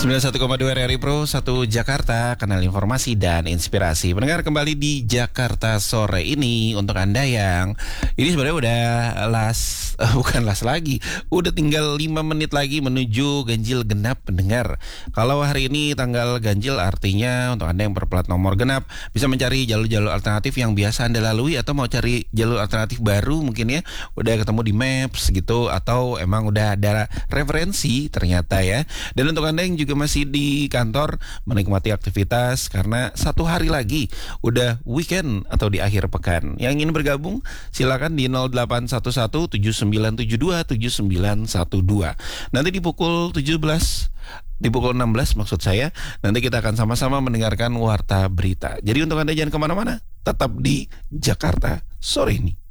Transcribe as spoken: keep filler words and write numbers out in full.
sembilan puluh satu koma dua R R I Pro satu Jakarta, kanal informasi dan inspirasi. Pendengar, kembali di Jakarta sore ini untuk Anda yang ini sebenarnya udah las uh, bukan las lagi, udah tinggal lima menit lagi menuju ganjil genap. Pendengar, kalau hari ini tanggal ganjil artinya untuk Anda yang berplat nomor genap bisa mencari jalur-jalur alternatif yang biasa Anda lalui, atau mau cari jalur alternatif baru mungkin ya, udah ketemu di Maps gitu, atau emang udah ada referensi ternyata ya. Dan untuk Anda yang juga masih di kantor menikmati aktivitas karena satu hari lagi udah weekend atau di akhir pekan, yang ingin bergabung silakan di nol delapan satu satu tujuh sembilan tujuh dua tujuh sembilan satu dua. Nanti di pukul tujuh belas, di pukul enam belas maksud saya, nanti kita akan sama-sama mendengarkan warta berita. Jadi untuk Anda jangan kemana-mana, tetap di Jakarta sore ini.